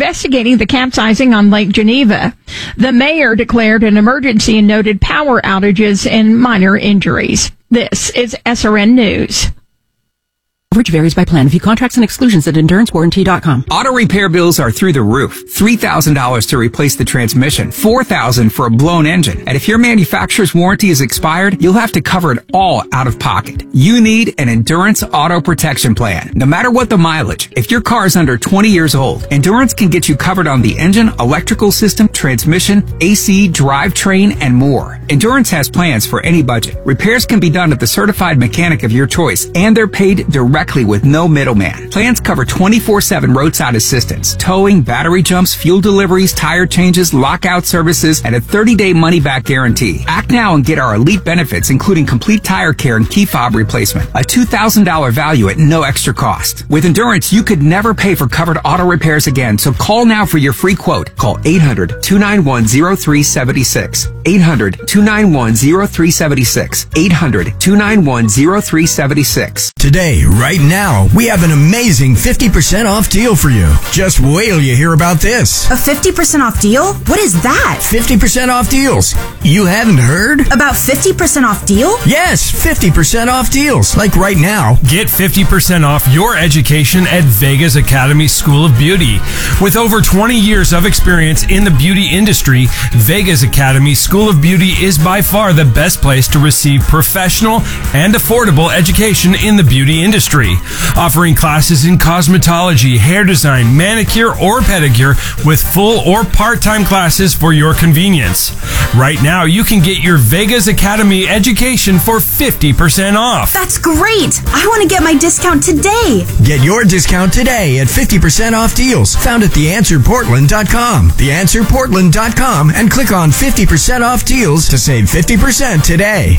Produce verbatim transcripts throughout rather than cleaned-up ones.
investigating the capsizing on Lake Geneva. The mayor declared an emergency and noted power outages and minor injuries. This is S R N News. Coverage varies by plan. View contracts and exclusions at endurance warranty dot com. Auto repair bills are through the roof. three thousand dollars to replace the transmission, four thousand dollars for a blown engine. And if your manufacturer's warranty is expired, you'll have to cover it all out of pocket. You need an Endurance Auto Protection Plan. No matter what the mileage, if your car is under twenty years old, Endurance can get you covered on the engine, electrical system, transmission, A C, drivetrain, and more. Endurance has plans for any budget. Repairs can be done at the certified mechanic of your choice, and they're paid directly with no middleman. Plans cover twenty-four seven roadside assistance, towing, battery jumps, fuel deliveries, tire changes, lockout services, and a thirty-day money-back guarantee. Act now and get our elite benefits, including complete tire care and key fob replacement. A two thousand dollars value at no extra cost. With Endurance, you could never pay for covered auto repairs again, so call now for your free quote. Call eight hundred, two nine one, zero three seven six. eight hundred, two nine one, zero three seven six. eight hundred, two nine one, zero three seven six. Today, right now, we have an amazing fifty percent off deal for you. Just wait till you hear about this. A fifty percent off deal? What is that? fifty percent off deals. You haven't heard? About fifty percent off deal? Yes, fifty percent off deals. Like right now. Get fifty percent off your education at Vegas Academy School of Beauty. With over twenty years of experience in the beauty industry, Vegas Academy School of Beauty is by far the best place to receive professional and affordable education in the beauty industry. Offering classes in cosmetology, hair design, manicure, or pedicure with full or part-time classes for your convenience. Right now, you can get your Vegas Academy education for fifty percent off. That's great! I want to get my discount today. Get your discount today at fifty percent off deals found at the answer portland dot com. the answer portland dot com and click on fifty percent off deals to save fifty percent today.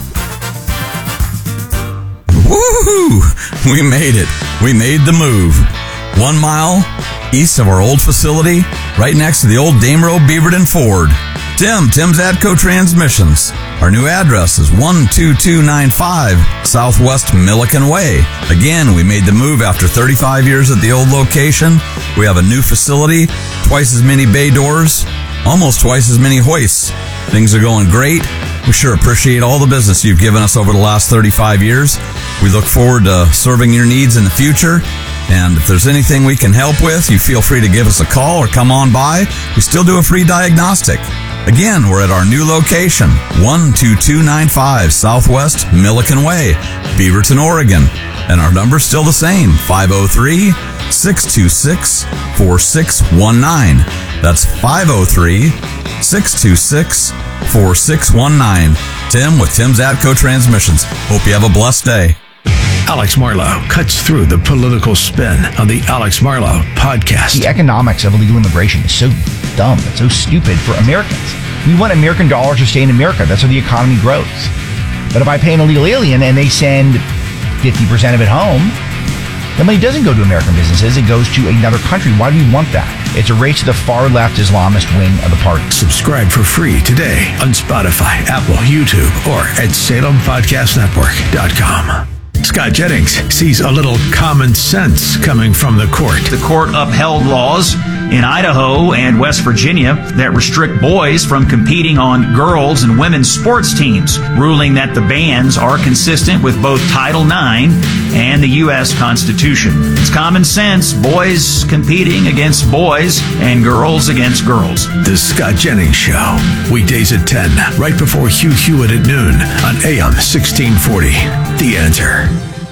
Woohoo! We made it. We made the move. One mile east of our old facility, right next to the old Damerow Beaverton Ford. Tim, Tim's Atco Transmissions. Our new address is one two two nine five Southwest Milliken Way. Again, we made the move after thirty-five years at the old location. We have a new facility, twice as many bay doors, almost twice as many hoists. Things are going great. We sure appreciate all the business you've given us over the last thirty-five years. We look forward to serving your needs in the future. And if there's anything we can help with, you feel free to give us a call or come on by. We still do a free diagnostic. Again, we're at our new location, one two two nine five Southwest Milliken Way, Beaverton, Oregon. And our number's still the same, five oh three, six two six, four six one nine. That's five oh three, six two six, four six one nine. Tim with Tim's Atco Transmissions. Hope you have a blessed day. Alex Marlow cuts through the political spin on the Alex Marlow podcast. The economics of illegal immigration is so dumb. It's so stupid for Americans. We want American dollars to stay in America. That's how the economy grows. But if I pay an illegal alien and they send fifty percent of it home, the money doesn't go to American businesses. It goes to another country. Why do we want that? It's a race to the far-left Islamist wing of the party. Subscribe for free today on Spotify, Apple, YouTube, or at Salem Podcast Network dot com. Scott Jennings sees a little common sense coming from the court. The court upheld laws in Idaho and West Virginia that restrict boys from competing on girls' and women's sports teams, ruling that the bans are consistent with both Title nine and the U S Constitution. It's common sense, boys competing against boys and girls against girls. The Scott Jennings Show, weekdays at ten, right before Hugh Hewitt at noon on A M sixteen forty. The Answer.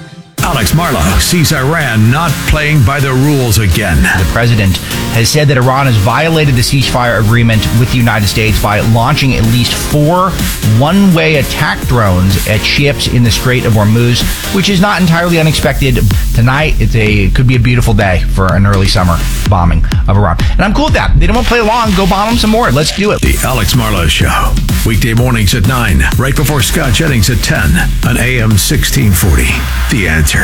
Alex Marlow sees Iran not playing by the rules again. The president has said that Iran has violated the ceasefire agreement with the United States by launching at least four one-way attack drones at ships in the Strait of Hormuz, which is not entirely unexpected. Tonight, it's a it could be a beautiful day for an early summer bombing of Iran. And I'm cool with that. They don't want to play along. Go bomb them some more. Let's do it. The Alex Marlow Show, weekday mornings at nine, right before Scott Jennings at ten on A M sixteen forty. The Answer.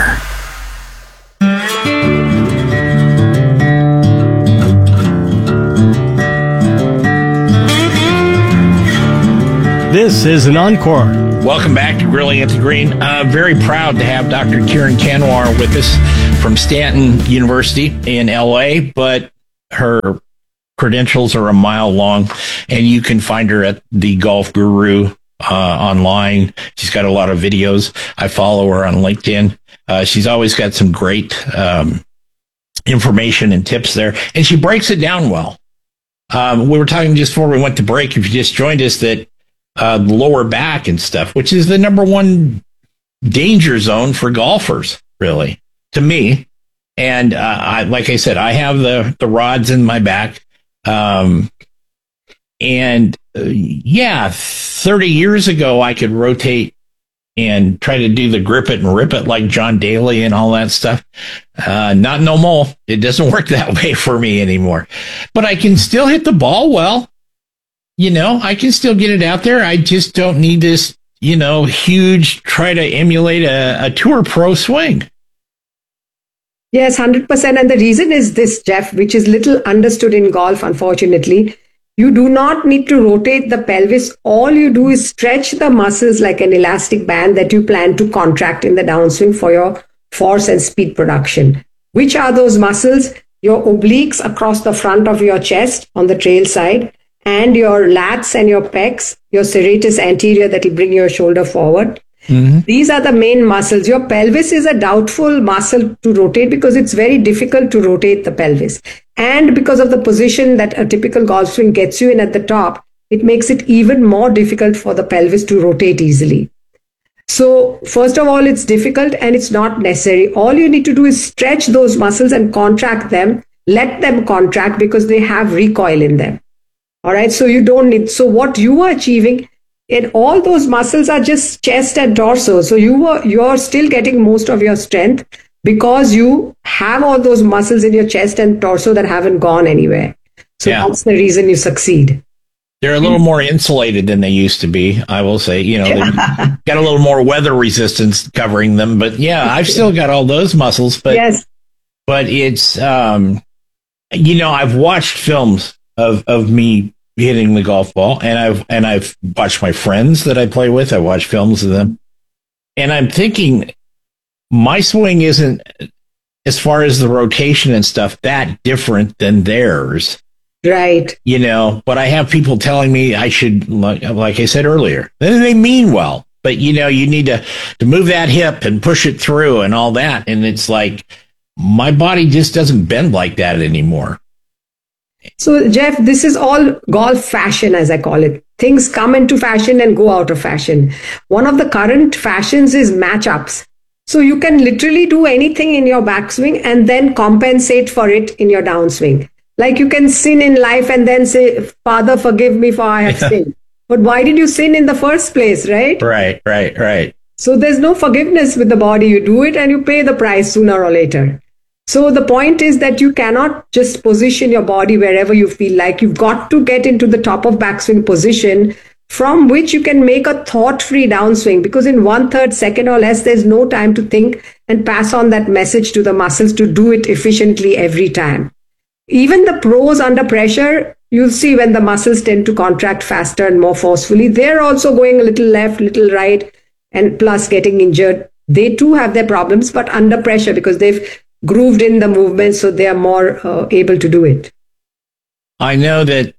This is an encore. Welcome back to Grilling at the Green. Uh, very proud to have Doctor Kieran Kanwar with us from Stanton University in L A, but her credentials are a mile long, and you can find her at the Golf Guru uh, online. She's got a lot of videos. I follow her on LinkedIn. Uh, she's always got some great um, information and tips there, and she breaks it down well. Um, we were talking just before we went to break, if you just joined us, that uh, lower back and stuff, which is the number one danger zone for golfers, really, to me. And uh, I, like I said, I have the, the rods in my back. Um, and uh, yeah, thirty years ago, I could rotate and try to do the grip it and rip it like John Daly and all that stuff. Uh, not no more. It doesn't work that way for me anymore. But I can still hit the ball well. You know, I can still get it out there. I just don't need this, you know, huge, try to emulate a, a tour pro swing. Yes, one hundred percent. And the reason is this, Jeff, which is little understood in golf, unfortunately. You do not need to rotate the pelvis. All you do is stretch the muscles like an elastic band that you plan to contract in the downswing for your force and speed production. Which are those muscles? Your obliques across the front of your chest on the trail side, and your lats and your pecs, your serratus anterior that will bring your shoulder forward. Mm-hmm. These are the main muscles. Your pelvis is a doubtful muscle to rotate because it's very difficult to rotate the pelvis. And because of the position that a typical golf swing gets you in at the top, it makes it even more difficult for the pelvis to rotate easily. So first of all, it's difficult and it's not necessary. All you need to do is stretch those muscles and contract them. Let them contract because they have recoil in them. All right. So you don't need. So what you are achieving, and all those muscles are just chest and torso. So you were, you're still getting most of your strength because you have all those muscles in your chest and torso that haven't gone anywhere. So yeah. That's the reason you succeed. They're a little more insulated than they used to be, I will say. You know, they've got a little more weather resistance covering them. But yeah, I've still got all those muscles. But yes. But it's, um, you know, I've watched films of, of me hitting the golf ball, and I've and I've watched my friends that I play with. I watch films of them, and I'm thinking my swing isn't, as far as the rotation and stuff, that different than theirs. Right. You know, but I have people telling me I should, like, like I said earlier, they mean well, but you know, you need to to move that hip and push it through and all that, and it's like my body just doesn't bend like that anymore. So, Jeff, this is all golf fashion, as I call it. Things come into fashion and go out of fashion. One of the current fashions is matchups. So you can literally do anything in your backswing and then compensate for it in your downswing. Like you can sin in life and then say, Father, forgive me for I have sinned. But why did you sin in the first place, right? Right, right, right. So there's no forgiveness with the body. You do it and you pay the price sooner or later. So the point is that you cannot just position your body wherever you feel like. You've got to get into the top of backswing position from which you can make a thought-free downswing, because in one third second or less, there's no time to think and pass on that message to the muscles to do it efficiently every time. Even the pros under pressure, you'll see when the muscles tend to contract faster and more forcefully, they're also going a little left, little right, and plus getting injured. They too have their problems, but under pressure because they've grooved in the movement, so they are more uh, able to do it. I know that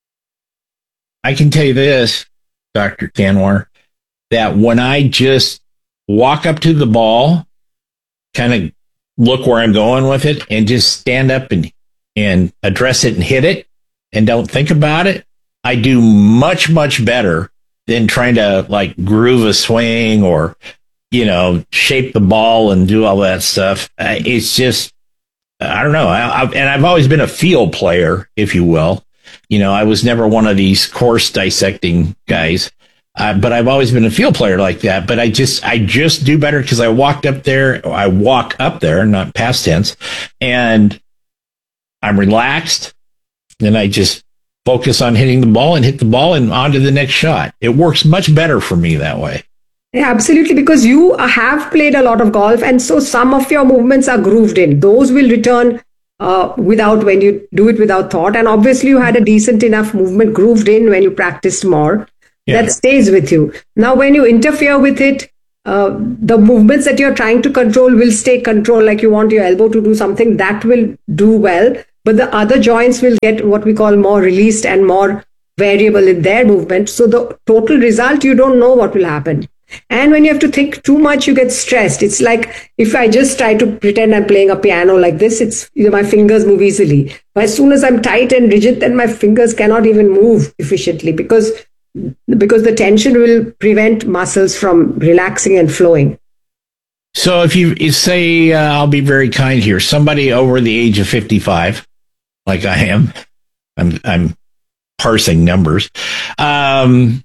I can tell you this, Doctor Kanwar, that when I just walk up to the ball, kind of look where I'm going with it, and just stand up and, and address it and hit it, and don't think about it, I do much, much better than trying to like groove a swing or, you know, shape the ball and do all that stuff. Uh, it's just, I don't know. I, I've, and I've always been a field player, if you will. You know, I was never one of these course dissecting guys, uh, but I've always been a field player like that. But I just, I just do better because I walked up there. I walk up there, not past tense, and I'm relaxed. Then I just focus on hitting the ball and hit the ball and on to the next shot. It works much better for me that way. Yeah, absolutely, because you have played a lot of golf, and so some of your movements are grooved in. Those will return uh, without when you do it without thought. And obviously, you had a decent enough movement grooved in when you practiced more. Yeah. That stays with you. Now, when you interfere with it, uh, the movements that you're trying to control will stay controlled. Like you want your elbow to do something, that will do well. but the other joints will get what we call more released and more variable in their movement. So the total result, you don't know what will happen. And when you have to think too much, you get stressed. It's like if I just try to pretend I'm playing a piano like this, it's, you know, my fingers move easily. But as soon as I'm tight and rigid, then my fingers cannot even move efficiently because because the tension will prevent muscles from relaxing and flowing. So if you, you say, uh, I'll be very kind here, somebody over the age of fifty-five, like I am, I'm I'm parsing numbers. Um,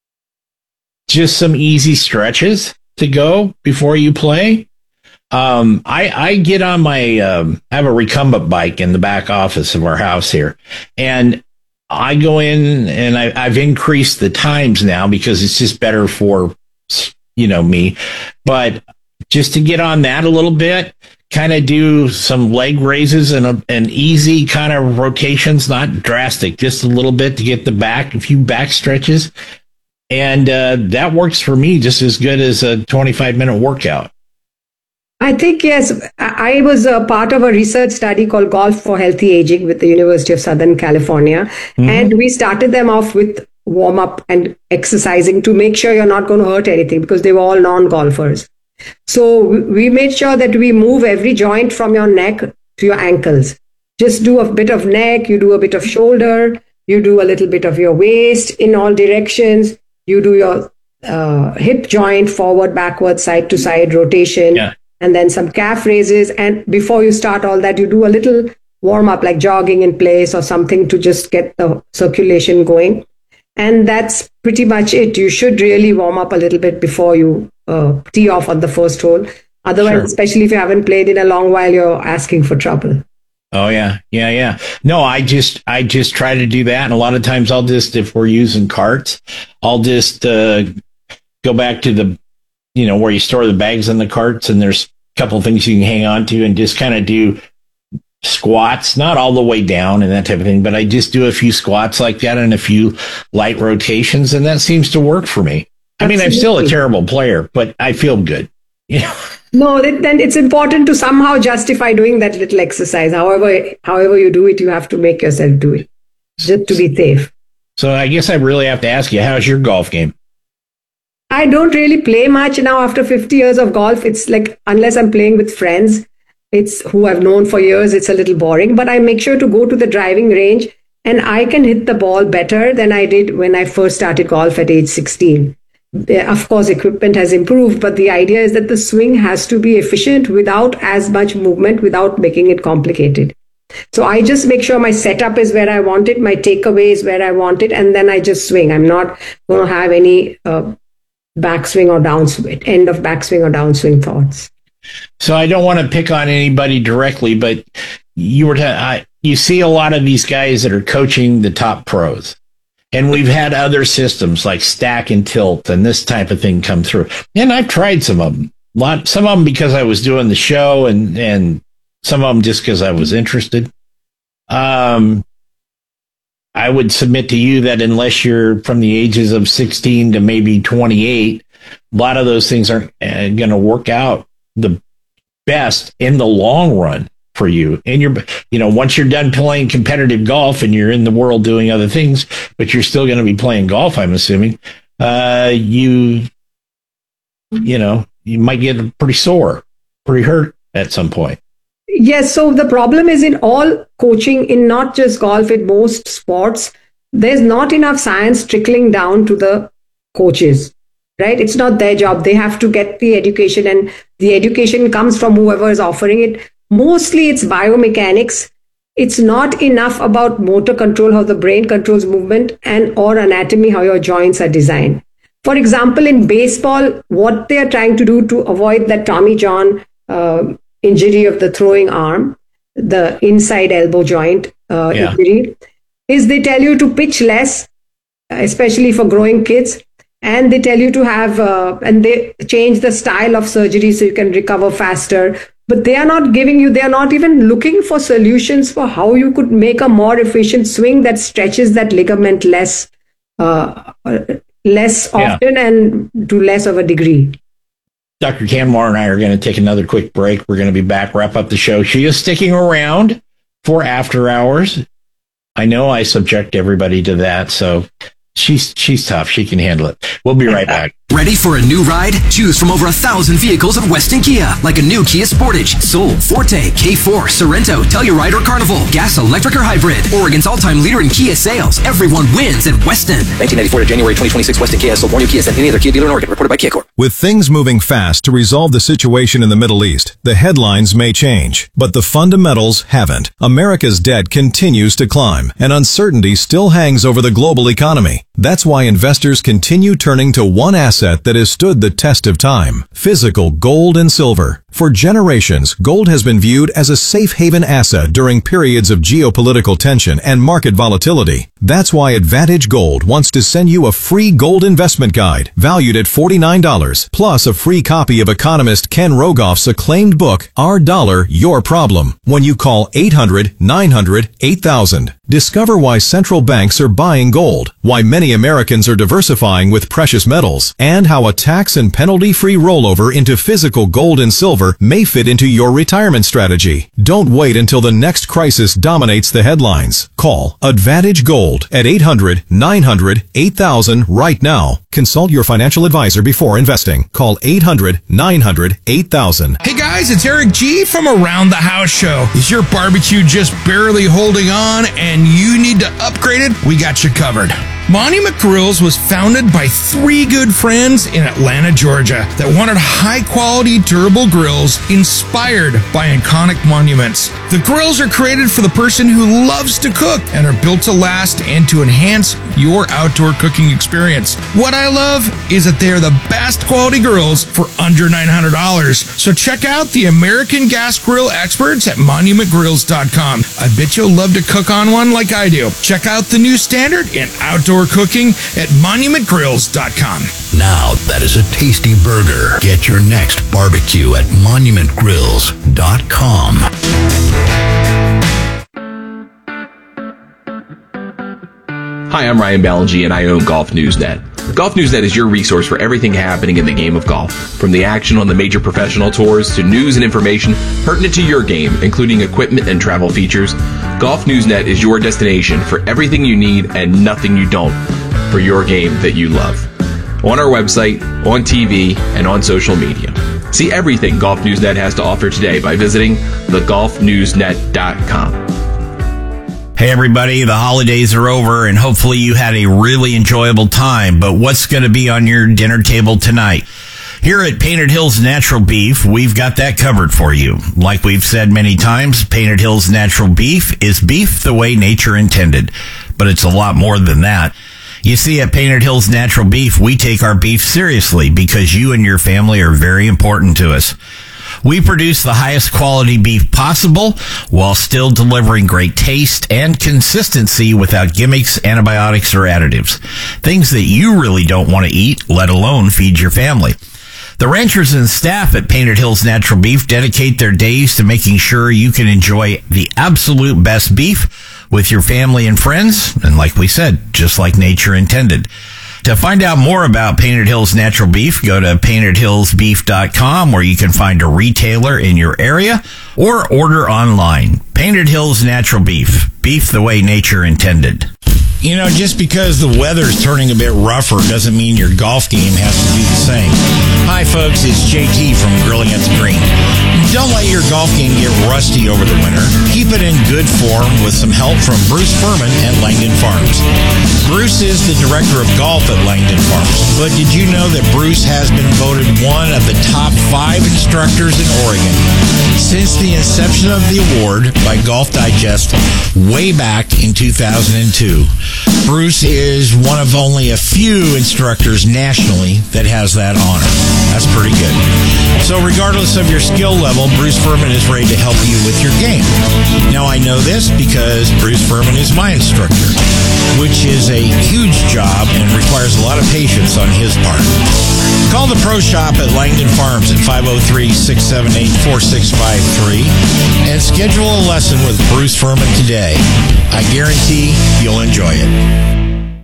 just some easy stretches to go before you play. Um, I, I get on my, um, I have a recumbent bike in the back office of our house here. And I go in and I, I've increased the times now because it's just better for, you know, me. But just to get on that a little bit, kind of do some leg raises and a, an easy kind of rotations, not drastic, just a little bit to get the back, a few back stretches. And uh, that works for me just as good as a twenty-five minute workout. I think, yes, I was a part of a research study called Golf for Healthy Aging with the University of Southern California. Mm-hmm. And we started them off with warm up and exercising to make sure you're not going to hurt anything because they were all non-golfers. So we made sure that we move every joint from your neck to your ankles. Just do a bit of neck, you do a bit of shoulder, you do a little bit of your waist in all directions. You do your uh, hip joint, forward, backward, side to side rotation, yeah. And then some calf raises. And before you start all that, you do a little warm up like jogging in place or something to just get the circulation going. And that's pretty much it. You should really warm up a little bit before you uh, tee off on the first hole. Otherwise, sure. Especially if you haven't played in a long while, you're asking for trouble. Oh, yeah. Yeah, yeah. No, I just I just try to do that. And a lot of times I'll just, if we're using carts, I'll just uh, go back to the, you know, where you store the bags in the carts. And there's a couple of things you can hang on to and just kind of do squats, not all the way down and that type of thing. But I just do a few squats like that and a few light rotations. And that seems to work for me. I mean, Absolutely. I'm still a terrible player, but I feel good. You know? No, then it's important to somehow justify doing that little exercise. However, however you do it, you have to make yourself do it just to be safe. So I guess I really have to ask you, how's your golf game? I don't really play much now after fifty years of golf. It's like, unless I'm playing with friends, it's who I've known for years, it's a little boring. But I make sure to go to the driving range and I can hit the ball better than I did when I first started golf at age sixteen. Of course, equipment has improved, but the idea is that the swing has to be efficient without as much movement, without making it complicated. So I just make sure my setup is where I want it, my takeaway is where I want it, and then I just swing. I'm not going to have any uh, backswing or downswing, end of backswing or downswing thoughts. So I don't want to pick on anybody directly, but you were to, I, you see a lot of these guys that are coaching the top pros. And we've had other systems like stack and tilt and this type of thing come through. And I've tried some of them. A lot, some of them because I was doing the show and, and some of them just because I was interested. Um, I would submit to you that unless you're from the ages of sixteen to maybe twenty-eight, a lot of those things aren't uh, going to work out the best in the long run for you. And you're, you know, once you're done playing competitive golf and you're in the world doing other things, but you're still going to be playing golf, I'm assuming, uh, you, you know, you might get pretty sore, pretty hurt at some point. Yes. So the problem is in all coaching, in not just golf, in most sports, there's not enough science trickling down to the coaches. Right? It's not their job. They have to get the education, and the education comes from whoever is offering it. Mostly it's biomechanics. It's not enough about motor control, how the brain controls movement, and or anatomy, how your joints are designed. For example, in baseball, what they are trying to do to avoid that Tommy John uh, injury of the throwing arm, the inside elbow joint uh, yeah. injury, is they tell you to pitch less, especially for growing kids. And they tell you to have, uh, and they change the style of surgery so you can recover faster. But they are not giving you, they are not even looking for solutions for how you could make a more efficient swing that stretches that ligament less, uh, less often yeah. and to less of a degree. Doctor Kanwar and I are going to take another quick break. We're going to be back, wrap up the show. She is sticking around. for after hours. I know I subject everybody to that, so she's she's tough. She can handle it. We'll be right back. Ready for a new ride? Choose from over a thousand vehicles at Weston Kia, like a new Kia Sportage, Soul, Forte, K four, Sorento, Telluride, or Carnival. Gas, electric, or hybrid. Oregon's all-time leader in Kia sales. Everyone wins at Weston. nineteen ninety-four to January twenty twenty-six, Weston Kia sold more new Kias than any other Kia dealer in Oregon. Reported by Kia Corp. With things moving fast to resolve the situation in the Middle East, the headlines may change, but the fundamentals haven't. America's debt continues to climb, and uncertainty still hangs over the global economy. That's why investors continue turning to one asset that has stood the test of time: physical gold and silver. For generations, gold has been viewed as a safe haven asset during periods of geopolitical tension and market volatility. That's why Advantage Gold wants to send you a free gold investment guide valued at forty-nine dollars, plus a free copy of economist Ken Rogoff's acclaimed book, Our Dollar, Your Problem, when you call eight hundred, nine hundred, eight thousand. Discover why central banks are buying gold, why many Americans are diversifying with precious metals, and how a tax and penalty-free rollover into physical gold and silver may fit into your retirement strategy. Don't wait until the next crisis dominates the headlines. Call Advantage Gold at eight hundred, nine hundred, eight thousand right now. Consult your financial advisor before investing. Call eight hundred, nine hundred, eight thousand. Hey guys, it's Eric G from Around the House Show. Is your barbecue just barely holding on and you need to upgrade it? We got you covered. Monument Grills was founded by three good friends in Atlanta, Georgia that wanted high-quality, durable grills inspired by iconic monuments. The grills are created for the person who loves to cook and are built to last and to enhance your outdoor cooking experience. What I love is that they are the best quality grills for under nine hundred dollars. So check out the American Gas Grill experts at monument grills dot com. I bet you'll love to cook on one like I do. Check out the new standard in outdoor cooking at monument grills dot com. Now that is a tasty burger. Get your next barbecue at monument grills dot com. Hi, I'm Ryan Ballingy and I own Golf News Net. Golf News Net is your resource for everything happening in the game of golf. From the action on the major professional tours to news and information pertinent to your game, including equipment and travel features, Golf News Net is your destination for everything you need and nothing you don't for your game that you love. On our website, on T V, and on social media. See everything Golf News Net has to offer today by visiting the golf news net dot com. Hey everybody, the holidays are over and hopefully you had a really enjoyable time, but what's going to be on your dinner table tonight? Here at Painted Hills Natural Beef, we've got that covered for you. Like we've said many times, Painted Hills Natural Beef is beef the way nature intended, but it's a lot more than that. You see, at Painted Hills Natural Beef, we take our beef seriously because you and your family are very important to us. We produce the highest quality beef possible while still delivering great taste and consistency without gimmicks, antibiotics, or additives. Things that you really don't want to eat, let alone feed your family. The ranchers and staff at Painted Hills Natural Beef dedicate their days to making sure you can enjoy the absolute best beef with your family and friends, and like we said, just like nature intended. To find out more about Painted Hills Natural Beef, go to painted hills beef dot com where you can find a retailer in your area or order online. Painted Hills Natural Beef, beef the way nature intended. You know, just because the weather's turning a bit rougher doesn't mean your golf game has to do the same. Hi, folks, it's J T from Grilling at the Green. Don't let your golf game get rusty over the winter. Keep it in good form with some help from Bruce Furman at Langdon Farms. Bruce is the director of golf at Langdon Farms. But did you know that Bruce has been voted one of the top five instructors in Oregon since the inception of the award by Golf Digest way back in two thousand two? Bruce is one of only a few instructors nationally that has that honor. That's pretty good. So regardless of your skill level, Bruce Furman is ready to help you with your game. Now I know this because Bruce Furman is my instructor, which is a huge job and requires a lot of patience on his part. Call the Pro Shop at Langdon Farms at five oh three, six seven eight, four six five three and schedule a lesson with Bruce Furman today. I guarantee you'll enjoy it.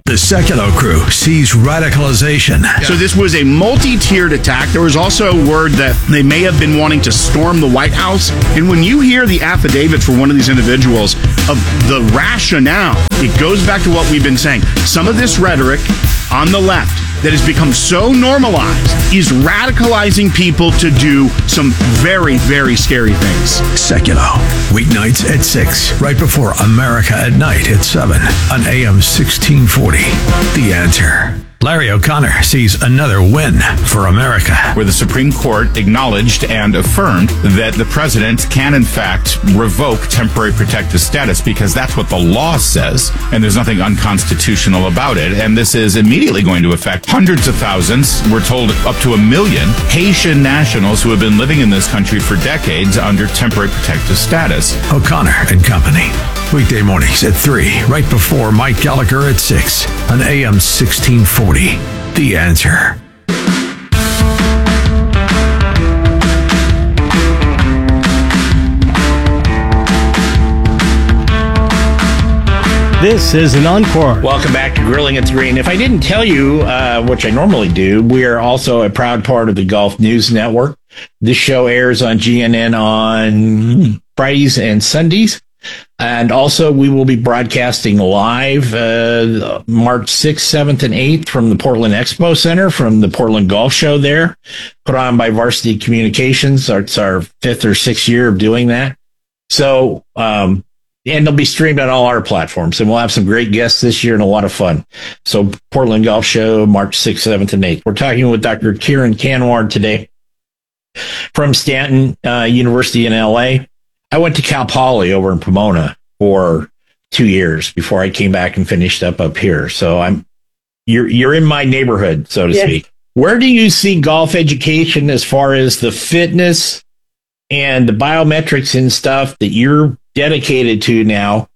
The Seculo crew sees radicalization. So this was a multi-tiered attack. There was also a word that they may have been wanting to storm the White House. And when you hear the affidavits for one of these individuals of the rationale, it goes back to what we've been saying. Some of this rhetoric on the left that has become so normalized is radicalizing people to do some very, very scary things. Seculo, weeknights at six, right before America at Night at seven on A M sixteen forty. The Answer. Larry O'Connor sees another win for America. Where the Supreme Court acknowledged and affirmed that the president can, in fact, revoke temporary protected status because that's what the law says, and there's nothing unconstitutional about it. And this is immediately going to affect hundreds of thousands, we're told up to a million, Haitian nationals who have been living in this country for decades under temporary protected status. O'Connor and Company. Weekday mornings at three, right before Mike Gallagher at six on A M sixteen forty. The Answer. This is an encore. Welcome back to Grilling at the Green. If I didn't tell you, uh, which I normally do, we are also a proud part of the Golf News Network. This show airs on G N N on Fridays and Sundays. And also, we will be broadcasting live uh, March sixth, seventh, and eighth from the Portland Expo Center, from the Portland Golf Show there, put on by Varsity Communications. It's our fifth or sixth year of doing that. So, um, and they'll be streamed on all our platforms. And we'll have some great guests this year and a lot of fun. So, Portland Golf Show, March sixth, seventh, and eighth. We're talking with Doctor Kieran Kanwar today from Stanton uh, University in L A. I went to Cal Poly over in Pomona for two years before I came back and finished up up here. So I'm, you're, you're in my neighborhood, so to yes. speak. Where do you see golf education as far as the fitness and the biometrics and stuff that you're dedicated to now?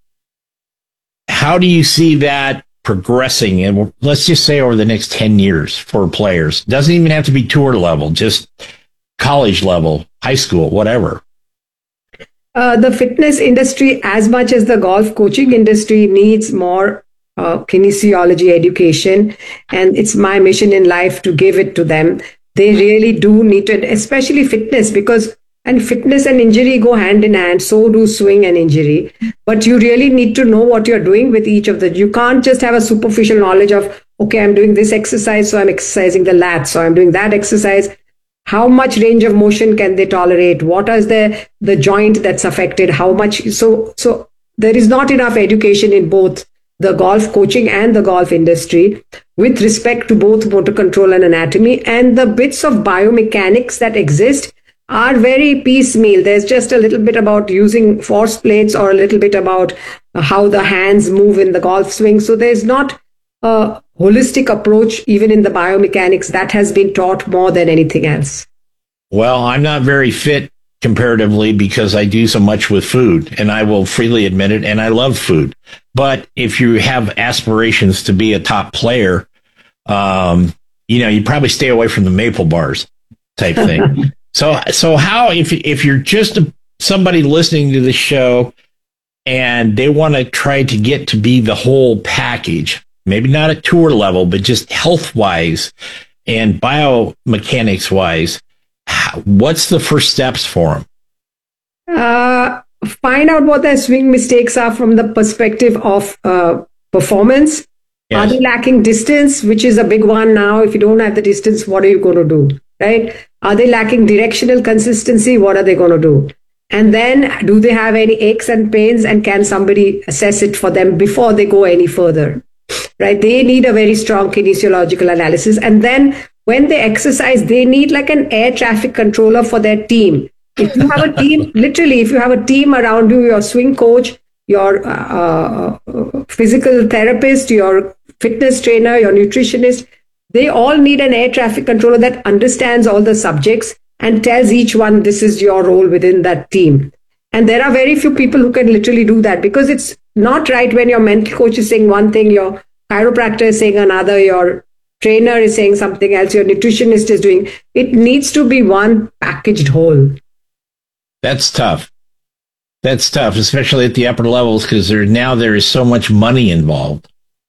How do you see that progressing? And let's just say over the next ten years for players. Doesn't even have to be tour level, just college level, high school, whatever. Uh, the fitness industry, as much as the golf coaching industry, needs more uh, kinesiology education. And it's my mission in life to give it to them. They really do need it, especially fitness, because and fitness and injury go hand in hand. So do swing and injury. But you really need to know what you're doing with each of them. You can't just have a superficial knowledge of, okay, I'm doing this exercise, so I'm exercising the lats, so I'm doing that exercise. How much range of motion can they tolerate? What is the, the joint that's affected? How much? So, so there is not enough education in both the golf coaching and the golf industry with respect to both motor control and anatomy. And the bits of biomechanics that exist are very piecemeal. There's just a little bit about using force plates or a little bit about how the hands move in the golf swing. So there's not a holistic approach, even in the biomechanics, that has been taught more than anything else. Well, I'm not very fit comparatively because I do so much with food, and I will freely admit it, and I love food. But if you have aspirations to be a top player, um, you know, you probably stay away from the maple bars type thing. so, so how, if, if you're just a, somebody listening to the show and they want to try to get to be the whole package, maybe not at tour level, but just health-wise and biomechanics-wise, what's the first steps for them? Uh, find out what their swing mistakes are from the perspective of uh, performance. Yes. Are they lacking distance, which is a big one now? If you don't have the distance, what are you going to do, right? Are they lacking directional consistency? What are they going to do? And then, do they have any aches and pains, and can somebody assess it for them before they go any further? Right? They need a very strong kinesiological analysis. And then when they exercise, they need like an air traffic controller for their team. If you have a team, literally, if you have a team around you, your swing coach, your uh, physical therapist, your fitness trainer, your nutritionist, they all need an air traffic controller that understands all the subjects and tells each one, this is your role within that team. And there are very few people who can literally do that, because it's not right when your mental coach is saying one thing, your chiropractor is saying another, your trainer is saying something else, your nutritionist is doing. It needs to be one packaged whole. That's tough. That's tough, especially at the upper levels, because there now there is so much money involved.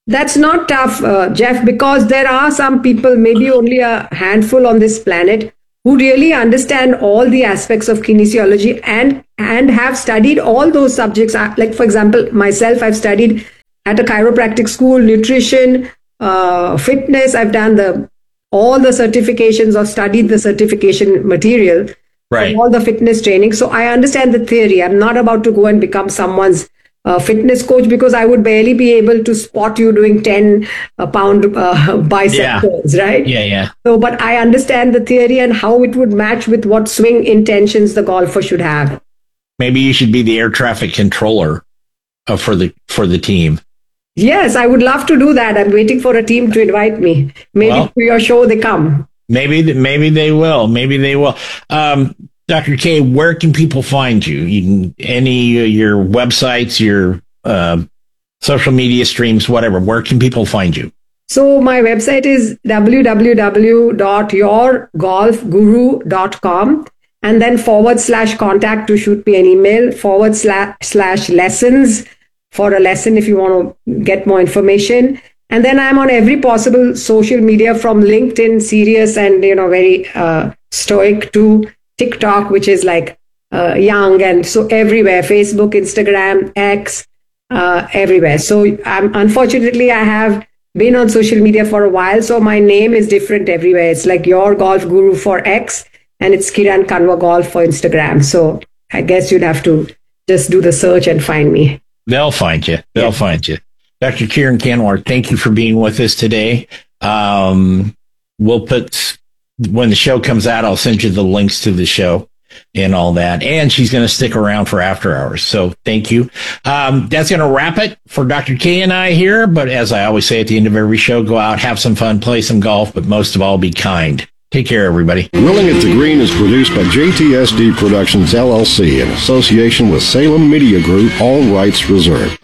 That's not tough, uh, Jeff, because there are some people, maybe only a handful on this planet, who really understand all the aspects of kinesiology and and have studied all those subjects. Like, for example, myself, I've studied at a chiropractic school, nutrition, uh, fitness. I've done the all the certifications or studied the certification material, right? All the fitness training. So I understand the theory. I'm not about to go and become someone's uh, fitness coach, because I would barely be able to spot you doing ten uh, pound uh, bicep Yeah. curls, right? Yeah, yeah. So, but I understand the theory and how it would match with what swing intentions the golfer should have. Maybe you should be the air traffic controller uh, for the for the team. Yes, I would love to do that. I'm waiting for a team to invite me. Maybe Well- to your show they come. Maybe th- maybe they will. Maybe they will. Um, Doctor K, where can people find you? You can any uh, your websites, your uh, social media streams, whatever. Where can people find you? So my website is w w w dot your golf guru dot com, and then forward slash contact to shoot me an email, forward slash slash lessons for a lesson if you want to get more information. And then I'm on every possible social media, from LinkedIn, serious and, you know, very uh, stoic, to TikTok, which is like uh, young, and so everywhere, Facebook, Instagram, X, uh, everywhere. So I'm, unfortunately, I have been on social media for a while, so my name is different everywhere. It's like Your Golf Guru for X, and it's Kiran Kanwa Golf for Instagram. So I guess you'd have to just do the search and find me. They'll find you. They'll yeah. find you. Doctor Kiran Kanwar, thank you for being with us today. Um, we'll put, when the show comes out, I'll send you the links to the show and all that. And she's going to stick around for after hours. So thank you. Um, that's going to wrap it for Doctor K and I here. But as I always say at the end of every show, go out, have some fun, play some golf, but most of all, be kind. Take care, everybody. Grilling at the Green is produced by J T S D Productions, L L C, in association with Salem Media Group, all rights reserved.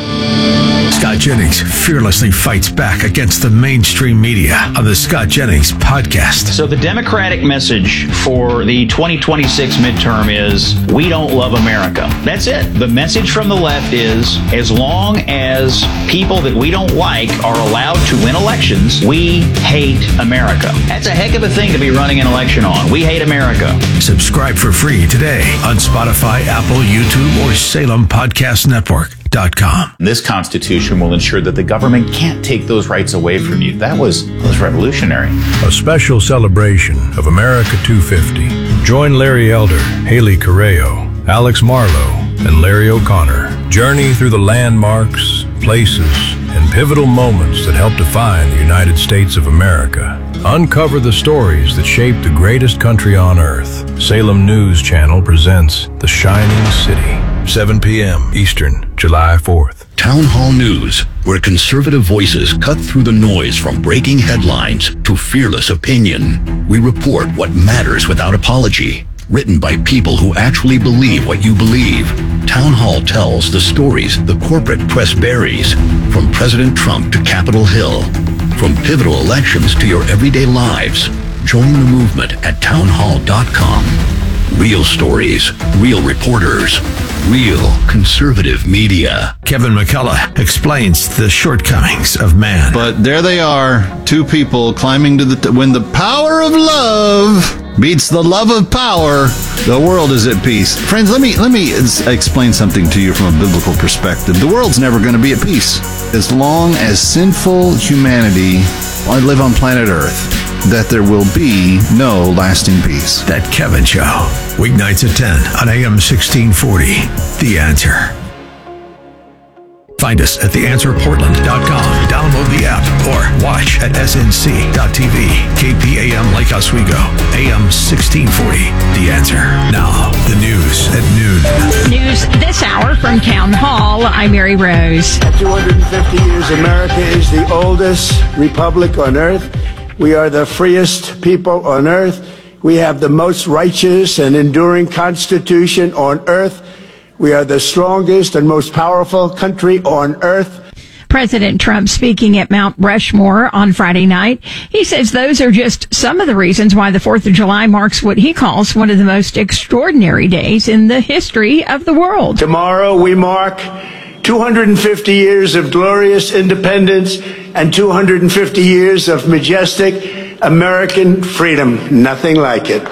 Scott Jennings fearlessly fights back against the mainstream media on the Scott Jennings podcast. So the Democratic message for the twenty twenty-six midterm is, we don't love America. That's it. The message from the left is, as long as people that we don't like are allowed to win elections, we hate America. That's a heck of a thing to be running an election on. We hate America. Subscribe for free today on Spotify, Apple, YouTube, or Salem Podcast Network. Com. This Constitution will ensure that the government can't take those rights away from you. That was, that was revolutionary. A special celebration of America two fifty. Join Larry Elder, Haley Correo, Alex Marlowe, and Larry O'Connor. Journey through the landmarks, places, and pivotal moments that help define the United States of America. Uncover the stories that shaped the greatest country on earth. Salem News Channel presents The Shining City. seven p.m. Eastern, July fourth. Town Hall News, where conservative voices cut through the noise from breaking headlines to fearless opinion. We report what matters without apology. Written by people who actually believe what you believe. Town Hall tells the stories the corporate press buries, from President Trump to Capitol Hill, from pivotal elections to your everyday lives. Join the movement at town hall dot com. Real stories, real reporters, real conservative media. Kevin McCullough explains the shortcomings of man. But there they are, two people climbing to the... T- when the power of love beats the love of power, the world is at peace. Friends, let me let me explain something to you from a biblical perspective. The world's never going to be at peace as long as sinful humanity live on planet Earth. That there will be no lasting peace. That Kevin Show, weeknights at ten on A M sixteen forty. The Answer. Find us at the answer portland dot com. Download the app or watch at S N C dot T V. K P A M Lake Oswego, A M sixteen forty. The Answer. Now, the news at noon. News this hour from Town Hall. I'm Mary Rose. At two hundred fifty years, America is the oldest republic on earth. We are the freest people on earth. We have the most righteous and enduring constitution on earth. We are the strongest and most powerful country on earth. President Trump speaking at Mount Rushmore on Friday night. He says those are just some of the reasons why the fourth of July marks what he calls one of the most extraordinary days in the history of the world. Tomorrow we mark two hundred fifty years of glorious independence and two hundred fifty years of majestic American freedom. Nothing like it.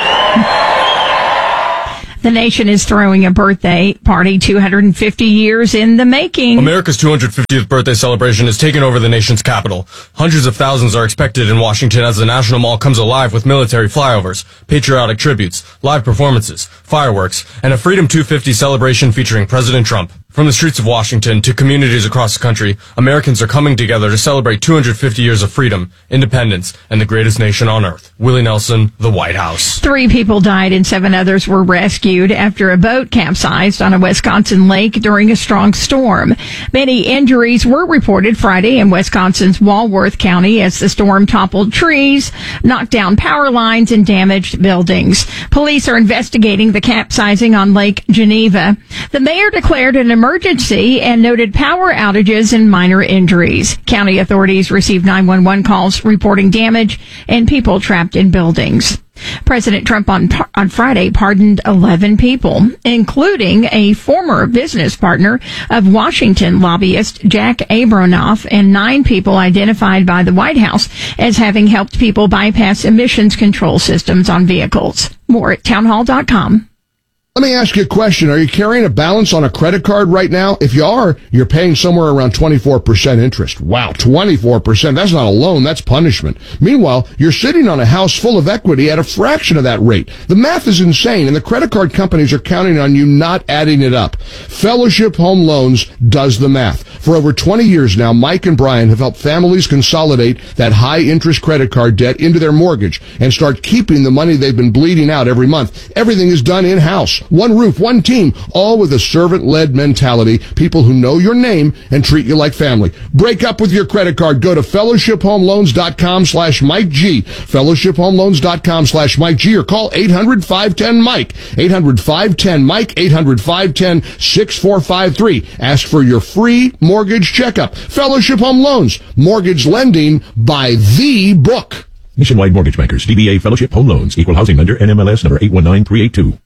The nation is throwing a birthday party two hundred fifty years in the making. America's two hundred fiftieth birthday celebration has taken over the nation's capital. Hundreds of thousands are expected in Washington as the National Mall comes alive with military flyovers, patriotic tributes, live performances, fireworks, and a Freedom two fifty celebration featuring President Trump. From the streets of Washington to communities across the country, Americans are coming together to celebrate two hundred fifty years of freedom, independence, and the greatest nation on earth. Willie Nelson, the White House. Three people died and seven others were rescued after a boat capsized on a Wisconsin lake during a strong storm. Many injuries were reported Friday in Wisconsin's Walworth County as the storm toppled trees, knocked down power lines, and damaged buildings. Police are investigating the capsizing on Lake Geneva. The mayor declared an emergency emergency and noted power outages and minor injuries. County authorities received nine one one calls reporting damage and people trapped in buildings. President Trump on on Friday pardoned eleven people, including a former business partner of Washington lobbyist Jack Abramoff, and nine people identified by the White House as having helped people bypass emissions control systems on vehicles. More at townhall dot com. Let me ask you a question. Are you carrying a balance on a credit card right now? If you are, you're paying somewhere around twenty-four percent interest. Wow, twenty-four percent. That's not a loan, that's punishment. Meanwhile, you're sitting on a house full of equity at a fraction of that rate. The math is insane, and the credit card companies are counting on you not adding it up. Fellowship Home Loans does the math. For over twenty years now, Mike and Brian have helped families consolidate that high-interest credit card debt into their mortgage and start keeping the money they've been bleeding out every month. Everything is done in-house. One roof, one team, all with a servant-led mentality, people who know your name and treat you like family. Break up with your credit card. Go to fellowship home loans dot com slash Mike G, fellowship home loans dot com slash Mike G, or call eight hundred, five one zero, Mike, eight hundred, five one zero, Mike, eight hundred, five one zero, six four five three. Ask for your free mortgage checkup. Fellowship Home Loans, mortgage lending by the book. Nationwide Mortgage Bankers, D B A Fellowship Home Loans, Equal Housing Lender, N M L S number eight one nine three eight two.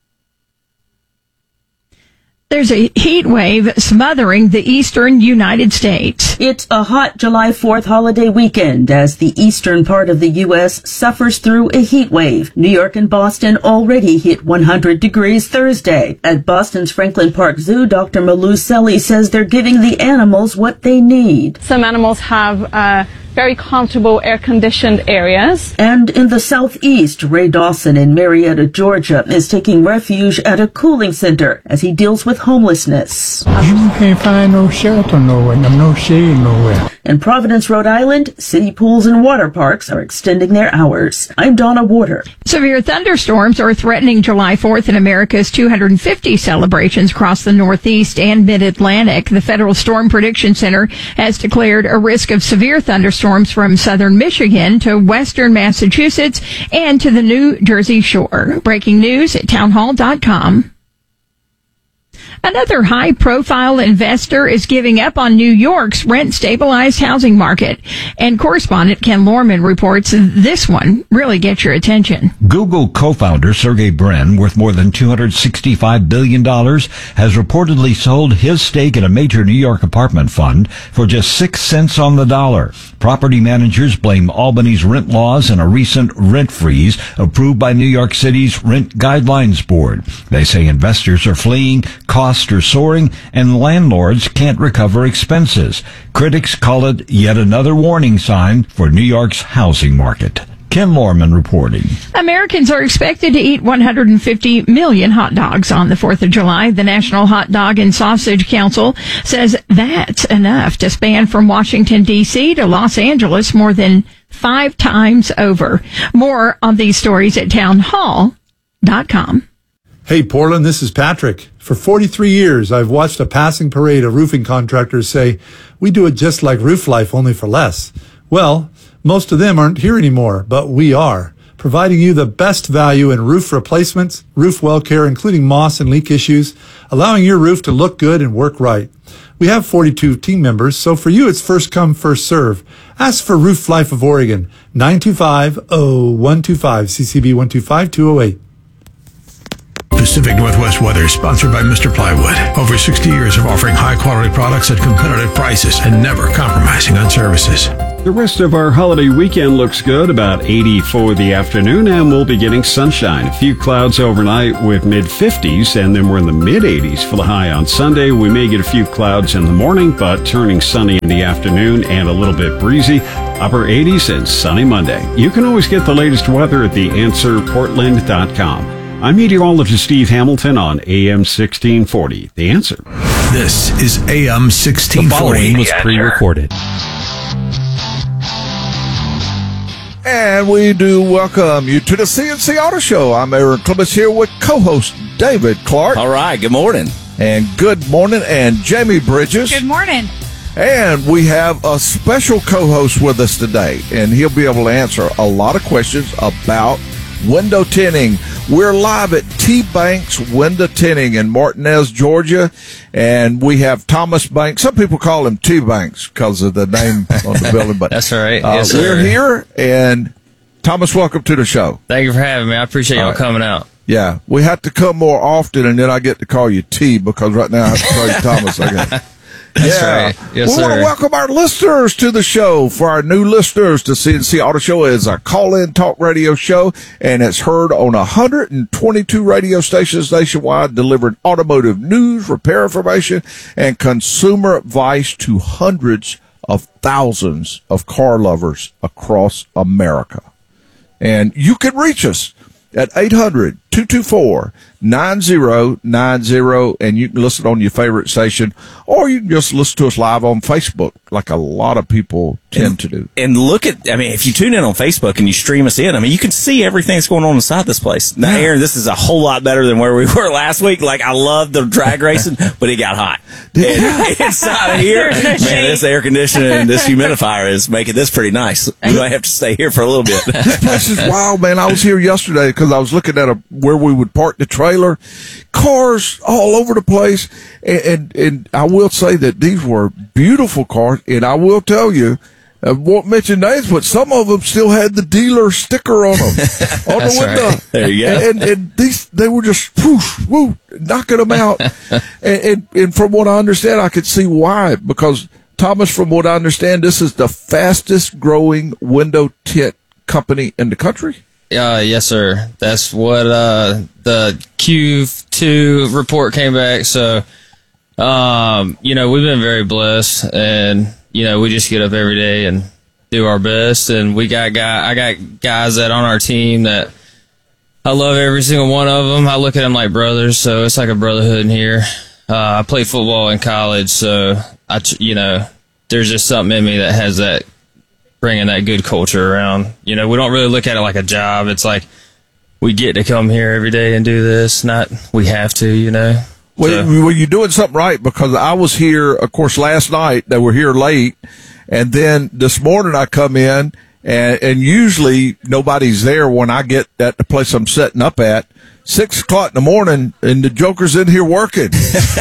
There's a heat wave smothering the eastern United States. It's a hot July fourth holiday weekend as the eastern part of the U S suffers through a heat wave. New York and Boston already hit one hundred degrees Thursday. At Boston's Franklin Park Zoo, Doctor Malou Selly says they're giving the animals what they need. Some animals have uh, very comfortable air-conditioned areas. And in the southeast, Ray Dawson in Marietta, Georgia, is taking refuge at a cooling center as he deals with homelessness. You can't find no shelter nowhere, no shade nowhere. In Providence, Rhode Island, city pools and water parks are extending their hours. I'm Donna Warder. Severe thunderstorms are threatening July fourth in America's two hundred fifty celebrations across the Northeast and Mid-Atlantic. The Federal Storm Prediction Center has declared a risk of severe thunderstorms from southern Michigan to western Massachusetts and to the New Jersey shore. Breaking news at townhall dot com. Another high-profile investor is giving up on New York's rent-stabilized housing market. And correspondent Ken Lorman reports this one really gets your attention. Google co-founder Sergey Brin, worth more than two hundred sixty-five billion dollars, has reportedly sold his stake in a major New York apartment fund for just six cents on the dollar. Property managers blame Albany's rent laws and a recent rent freeze approved by New York City's Rent Guidelines Board. They say investors are fleeing, costs are soaring, and landlords can't recover expenses. Critics call it yet another warning sign for New York's housing market. Ken Lorman reporting. Americans are expected to eat one hundred fifty million hot dogs on the fourth of July. The National Hot Dog and Sausage Council says that's enough to span from Washington, D C to Los Angeles more than five times over. More on these stories at townhall dot com. Hey, Portland, this is Patrick. For forty-three years, I've watched a passing parade of roofing contractors say, we do it just like Roof Life, only for less. Well, most of them aren't here anymore, but we are, providing you the best value in roof replacements, roof well care, including moss and leak issues, allowing your roof to look good and work right. We have forty-two team members, so for you it's first come, first serve. Ask for Roof Life of Oregon, nine two five, zero one two five, C C B one two five two zero eight. Pacific Northwest weather is sponsored by Mister Plywood. Over sixty years of offering high-quality products at competitive prices and never compromising on services. The rest of our holiday weekend looks good, about eighty for the afternoon, and we'll be getting sunshine. A few clouds overnight with mid-fifties, and then we're in the mid-eighties for the high on Sunday. We may get a few clouds in the morning, but turning sunny in the afternoon and a little bit breezy. Upper eighties and sunny Monday. You can always get the latest weather at the answer portland dot com. I'm meteorologist Steve Hamilton on A M sixteen forty. The Answer. This is A M sixteen forty. The following was pre-recorded. And we do welcome you to the C N C Auto Show. I'm Aaron Clements here with co-host David Clark. All right, good morning. And good morning, and Jamie Bridges. Good morning. And we have a special co-host with us today, and he'll be able to answer a lot of questions about window tinting. We're live at T-Banks Window Tinting in Martinez, Georgia, and we have Thomas Banks. Some people call him T-Banks because of the name on the building, but that's all right. Uh, yes, we're here, and Thomas, welcome to the show. Thank you for having me. I appreciate y'all All right. coming out. Yeah, we have to come more often, and then I get to call you T because right now I have to call you Thomas again. That's yeah. right. Yes, we sir. want to welcome our listeners to the show. For our new listeners, the C N C Auto Show is a call-in talk radio show, and it's heard on one hundred twenty-two radio stations nationwide, delivering automotive news, repair information, and consumer advice to hundreds of thousands of car lovers across America. And you can reach us at eight hundred, two two four, nine zero nine zero, and you can listen on your favorite station, or you can just listen to us live on Facebook, like a lot of people tend and, to do. And look at, I mean, if you tune in on Facebook and you stream us in, I mean, you can see everything that's going on inside this place. Now, Yeah. Aaron, this is a whole lot better than where we were last week. Like, I love the drag racing, but it got hot. And inside of here, There's no man, shade. this air conditioning and this humidifier is making this pretty nice. We might have to stay here for a little bit. This place is wild, man. I was here yesterday because I was looking at a, where we would park the trailer. Cars all over the place. And, and, and I will say that these were beautiful cars. And I will tell you, I won't mention names, but some of them still had the dealer sticker on them on the window. Right. There you go. And, and, and these, they were just whoosh, whoo, knocking them out. and, and, and from what I understand, I could see why. Because, Thomas, from what I understand, this is the fastest growing window tint company in the country. Uh, yes, sir. That's what uh, the Q two report came back. So, um, you know, we've been very blessed, and you know, we just get up every day and do our best. And we got guy, I got guys that on our team that I love every single one of them. I look at them like brothers, so it's like a brotherhood in here. Uh, I played football in college, so I, you know, there's just something in me that has that. Bringing that good culture around. You know, we don't really look at it like a job. It's like we get to come here every day and do this, not we have to, you know. Well, So- well, you're doing something right, because I was here, of course, last night. They were here late, and then this morning I come in, and, and usually nobody's there when I get at the place I'm setting up at. Six o'clock in the morning, and the Joker's in here working.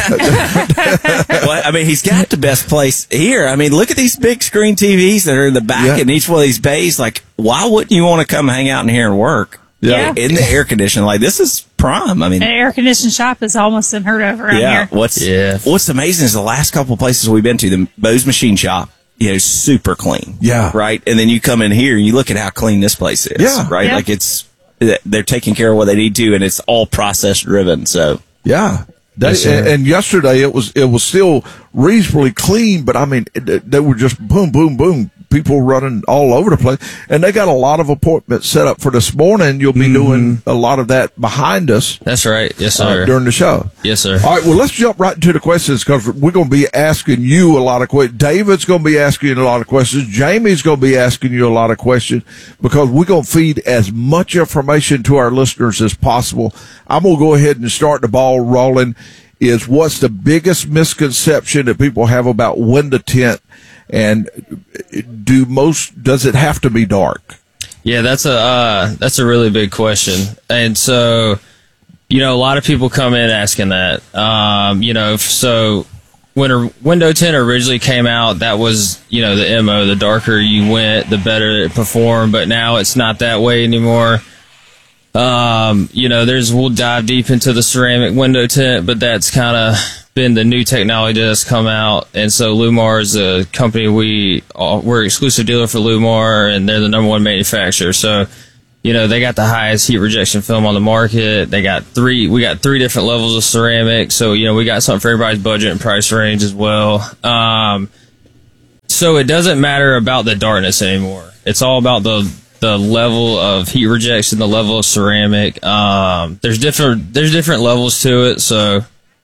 Well, I mean, he's got the best place here. I mean, look at these big screen T Vs that are in the back Yeah. in each one of these bays. Like, why wouldn't you want to come hang out in here and work? Yeah. In the air conditioning. Like, this is prime. I mean, An air conditioned shop is almost unheard of around yeah. here. What's What's amazing is the last couple of places we've been to, the Bose Machine Shop, you know, super clean. Yeah. Right. And then you come in here and you look at how clean this place is. Yeah. Right. Yeah. Like, it's they're taking care of what they need to, and it's all process driven. So Yeah. They, Yes, sir. and, and yesterday it was it was still reasonably clean, but I mean it, they were just boom, boom, boom. People running all over the place, and they got a lot of appointments set up for this morning. You'll be Mm-hmm. doing a lot of that behind us. That's right. Yes, uh, sir. during the show. Yes, sir. All right. Well, let's jump right into the questions, because we're going to be asking you a lot of questions. David's going to be asking you a lot of questions. Jamie's going to be asking you a lot of questions, because we're going to feed as much information to our listeners as possible. I'm going to go ahead and start the ball rolling. Is what's the biggest misconception that people have about window tint, and do most does it have to be dark? Yeah, that's a uh, that's a really big question, and so you know a lot of people come in asking that. Um, you know, so when a window tint originally came out, that was you know the M O. The darker you went, the better it performed. But now it's not that way anymore. Um, you know, there's, we'll dive deep into the ceramic window tint, but that's kind of been the new technology that's come out. And so Lumar is a company we, we're exclusive dealer for Lumar, and they're the number one manufacturer. So, you know, they got the highest heat rejection film on the market. They got three, we got three different levels of ceramic. So, you know, we got something for everybody's budget and price range as well. Um, so it doesn't matter about the darkness anymore. It's all about the, the level of heat rejection, the level of ceramic. Um, there's different, there's different levels to it. So,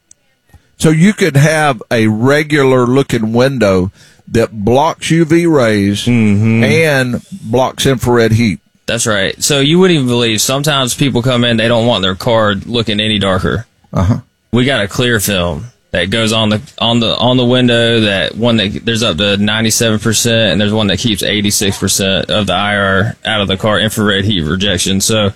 so you could have a regular looking window that blocks U V rays mm-hmm. and blocks infrared heat. That's right. So you wouldn't even believe, sometimes people come in, they don't want their car looking any darker. Uh-huh. We got a clear film that goes on the on the on the window, that one that there's up to ninety-seven percent, and there's one that keeps eighty-six percent of the I R out of the car, infrared heat rejection. So,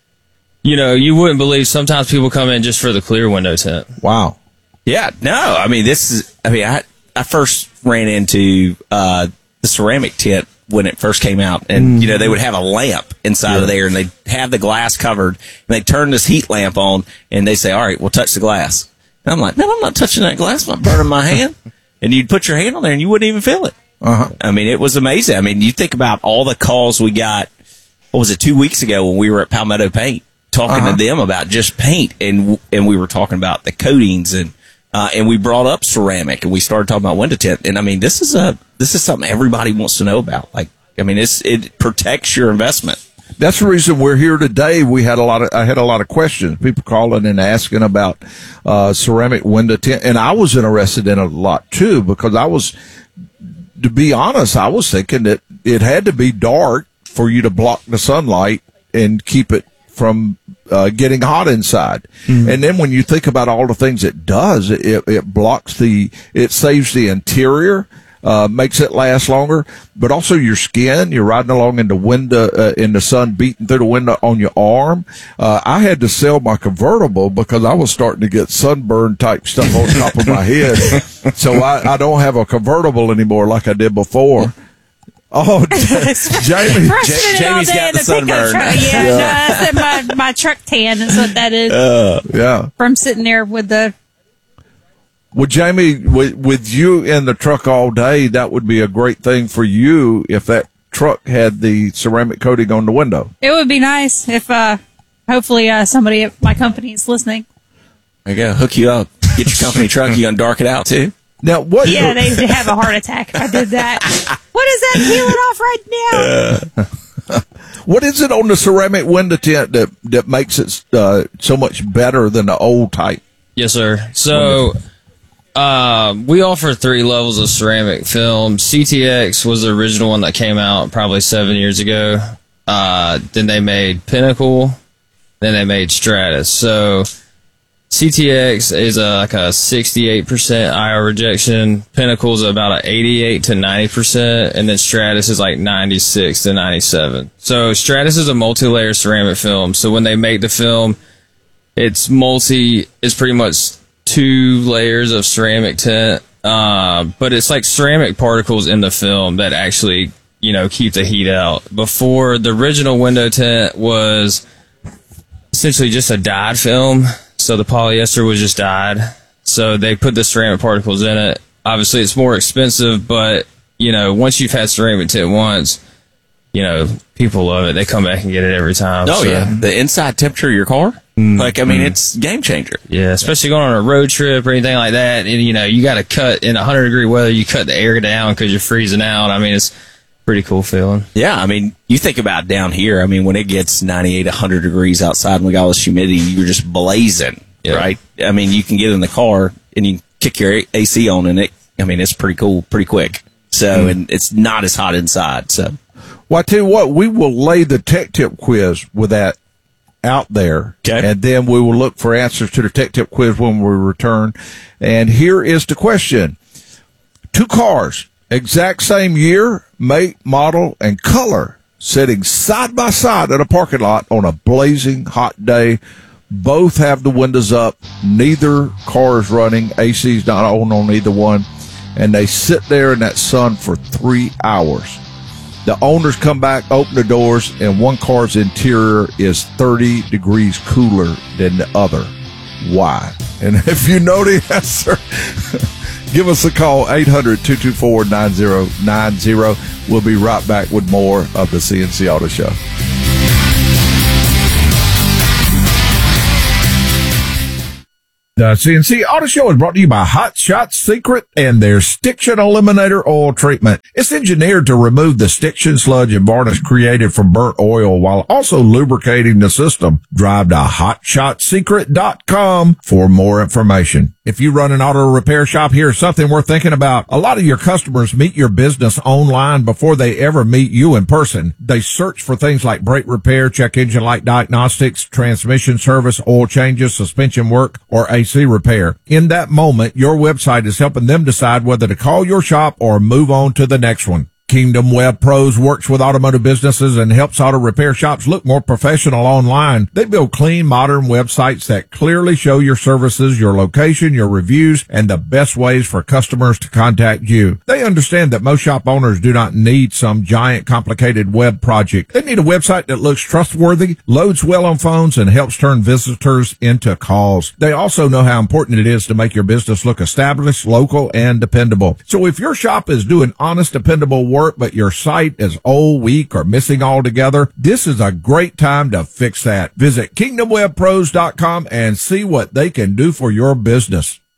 you know, you wouldn't believe, sometimes people come in just for the clear window tint. Wow. Yeah, no, I mean, this is, I mean, I, I first ran into uh, the ceramic tint when it first came out, and, mm. you know, they would have a lamp inside yeah. of there, and they'd have the glass covered, and they'd turn this heat lamp on, and they say, all right, we'll touch the glass. And I'm like, no, I'm not touching that glass. I'm not burning my hand. And you'd put your hand on there, and you wouldn't even feel it. Uh-huh. I mean, it was amazing. I mean, you think about all the calls we got, what was it, two weeks ago when we were at Palmetto Paint, talking uh-huh. to them about just paint, and and we were talking about the coatings, and uh, and we brought up ceramic, and we started talking about window tint. And I mean, this is a this is something everybody wants to know about. Like, I mean, it's it protects your investment. That's the reason we're here today. We had a lot of I had a lot of questions, people calling and asking about uh, ceramic window tint, and I was interested in it a lot too, because I was, to be honest, I was thinking that it had to be dark for you to block the sunlight and keep it from uh, getting hot inside. Mm-hmm. And then when you think about all the things it does, it, it blocks the, it saves the interior, uh, makes it last longer, but also your skin. You're riding along in the window, uh, in the sun, beating through the window on your arm. Uh, I had to sell my convertible because I was starting to get sunburn type stuff on top of my head. So I, I don't have a convertible anymore like I did before. Oh, Jamie, J- Jamie's got the, the sunburn. Yeah, yeah. No, I said my, my truck tan is what that is. Uh, yeah. From sitting there with the. Well, Jamie, with, with you in the truck all day, that would be a great thing for you if that truck had the ceramic coating on the window. It would be nice if, uh, hopefully, uh, somebody at my company is listening. There you go. Hook you up. Get your company truck. You gonna dark it out too? Now, what? Yeah, they'd have a heart attack if I did that. What is that peeling off right now? Uh, what is it on the ceramic window tint that, that makes it uh, so much better than the old type? Yes, sir. So, um, we offer three levels of ceramic film. C T X was the original one that came out probably seven years ago. Uh, then they made Pinnacle. Then they made Stratus. So, C T X is a, like a sixty-eight percent I R rejection. Pinnacle is about an eighty-eight to ninety percent. And then Stratus is like ninety-six to ninety-seven. So Stratus is a multi-layer ceramic film. So when they make the film, it's multi, it's pretty much two layers of ceramic tint. Uh, but it's like ceramic particles in the film that actually, you know, keep the heat out. Before, the original window tint was essentially just a dyed film. So the polyester was just dyed. So they put the ceramic particles in it. Obviously, it's more expensive, but, you know, once you've had ceramic tint once, you know, people love it. They come back and get it every time. Oh, so. Yeah. The inside temperature of your car, mm-hmm. like, I mean, it's game changer. Yeah, especially going on a road trip or anything like that. And, you know, you got to cut in one hundred degree weather, you cut the air down because you're freezing out. I mean, it's pretty cool feeling. Yeah, I mean, you think about down here, I mean, when it gets ninety-eight, one hundred degrees outside and we got all this humidity, you're just blazing, yeah. right? I mean, you can get in the car and you kick your A C on and it, I mean, it's pretty cool, pretty quick. So, mm. and it's not as hot inside, so. Well, I tell you what, we will lay the tech tip quiz with that out there. Okay. And then we will look for answers to the tech tip quiz when we return. And here is the question. Two cars, exact same year, make, model, and color, sitting side by side in a parking lot on a blazing hot day. Both have the windows up. Neither car is running. A C's not on on either one. And they sit there in that sun for three hours. The owners come back, open the doors, and one car's interior is thirty degrees cooler than the other. Why? And if you know the answer, give us a call, eight hundred, two two four, nine zero nine zero. We'll be right back with more of the C N C Auto Show. The C N C Auto Show is brought to you by Hot Shot Secret and their Stiction Eliminator Oil Treatment. It's engineered to remove the stiction, sludge, and varnish created from burnt oil while also lubricating the system. Drive to hot shot secret dot com for more information. If you run an auto repair shop, here's something worth thinking about. A lot of your customers meet your business online before they ever meet you in person. They search for things like brake repair, check engine light diagnostics, transmission service, oil changes, suspension work, or A C repair. In that moment, your website is helping them decide whether to call your shop or move on to the next one. Kingdom Web Pros works with automotive businesses and helps auto repair shops look more professional online. They build clean, modern websites that clearly show your services, your location, your reviews, and the best ways for customers to contact you. They understand that most shop owners do not need some giant, complicated web project. They need a website that looks trustworthy, loads well on phones, and helps turn visitors into calls. They also know how important it is to make your business look established, local, and dependable. So if your shop is doing honest, dependable work, but your site is old, weak, or missing altogether, this is a great time to fix that. Visit kingdom web pros dot com and see what they can do for your business.